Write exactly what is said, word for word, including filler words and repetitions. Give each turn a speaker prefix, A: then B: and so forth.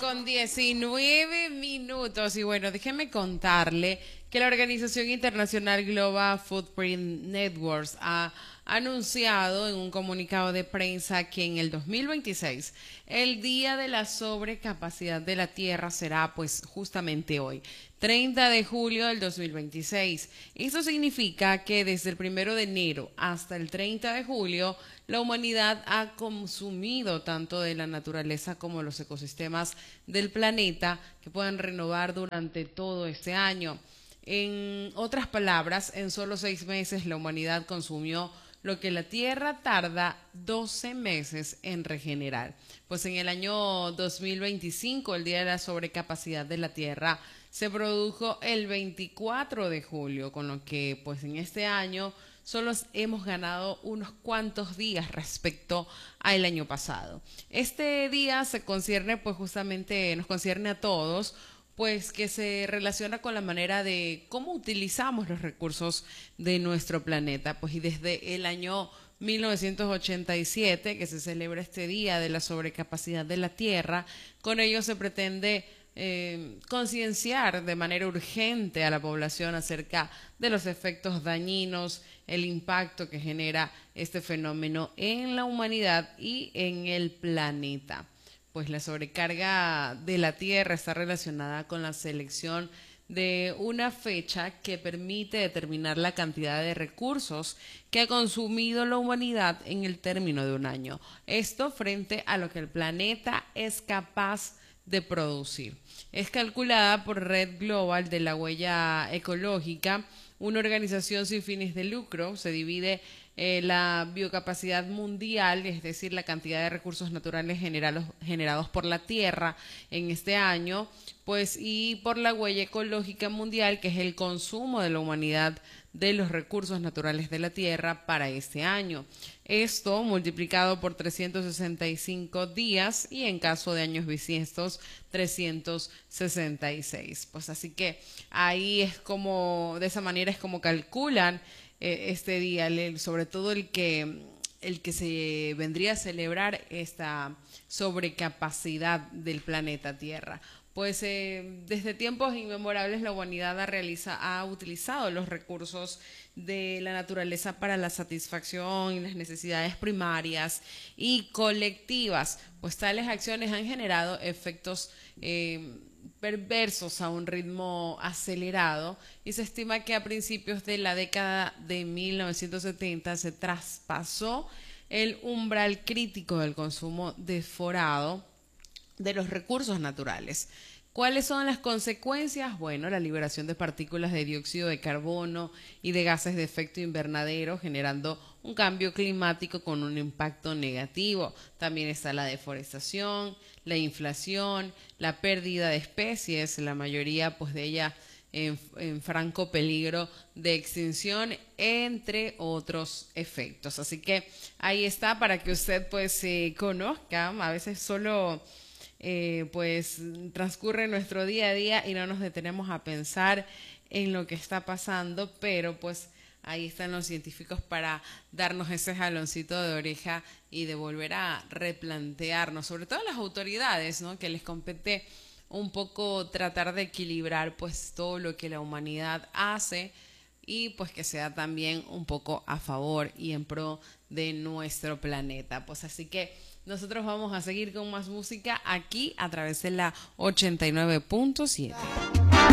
A: con diecinueve minutos. Y bueno, déjeme contarle que la Organización Internacional Global Footprint Networks ha anunciado en un comunicado de prensa que en el dos mil veintiséis el Día de la Sobrecapacidad de la Tierra será pues justamente hoy, treinta de julio del dos mil veintiséis. Esto significa que desde el primero de enero hasta el treinta de julio la humanidad ha consumido tanto de la naturaleza como los ecosistemas del planeta que puedan renovar durante todo este año. En otras palabras, en solo seis meses la humanidad consumió lo que la Tierra tarda doce meses en regenerar. Pues en el año dos mil veinticinco, el Día de la Sobrecapacidad de la Tierra se produjo el veinticuatro de julio, con lo que pues en este año solo hemos ganado unos cuantos días respecto al año pasado. Este día se concierne pues justamente, nos concierne a todos, pues que se relaciona con la manera de cómo utilizamos los recursos de nuestro planeta. Pues y desde el año mil novecientos ochenta y siete que se celebra este Día de la Sobrecapacidad de la Tierra, con ello se pretende eh, concienciar de manera urgente a la población acerca de los efectos dañinos, el impacto que genera este fenómeno en la humanidad y en el planeta. Pues la sobrecarga de la Tierra está relacionada con la selección de una fecha que permite determinar la cantidad de recursos que ha consumido la humanidad en el término de un año. Esto frente a lo que el planeta es capaz de producir. Es calculada por Red Global de la Huella Ecológica, una organización sin fines de lucro. Se divide eh, la biocapacidad mundial, es decir, la cantidad de recursos naturales generados, generados por la Tierra en este año, pues y por la huella ecológica mundial, que es el consumo de la humanidad de los recursos naturales de la Tierra para este año. Esto multiplicado por trescientos sesenta y cinco días y en caso de años bisiestos trescientos sesenta y seis. Pues así que ahí es como, de esa manera es como calculan eh, este día, el, sobre todo el que, el que se vendría a celebrar esta sobrecapacidad del planeta Tierra. Pues eh, desde tiempos inmemorables la humanidad ha, realiza, ha utilizado los recursos de la naturaleza para la satisfacción y las necesidades primarias y colectivas, pues tales acciones han generado efectos eh, perversos a un ritmo acelerado y se estima que a principios de la década de mil novecientos setenta se traspasó el umbral crítico del consumo desforado de los recursos naturales. ¿Cuáles son las consecuencias? Bueno, la liberación de partículas de dióxido de carbono y de gases de efecto invernadero, generando un cambio climático con un impacto negativo. También está la deforestación, la inflación, la pérdida de especies, la mayoría pues de ellas en, en franco peligro de extinción, entre otros efectos. Así que ahí está para que usted pues eh, conozca. A veces solo Eh, pues transcurre nuestro día a día y no nos detenemos a pensar en lo que está pasando, pero pues ahí están los científicos para darnos ese jaloncito de oreja y de volver a replantearnos, sobre todo a las autoridades, ¿no?, que les compete un poco tratar de equilibrar pues todo lo que la humanidad hace y pues que sea también un poco a favor y en pro de nuestro planeta. Pues así que nosotros vamos a seguir con más música aquí a través de la ochenta y nueve punto siete.